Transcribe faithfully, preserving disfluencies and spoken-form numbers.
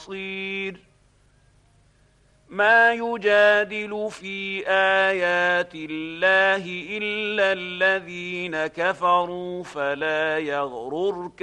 بصير ما يجادل في آيات الله إلا الذين كفروا فلا يغررك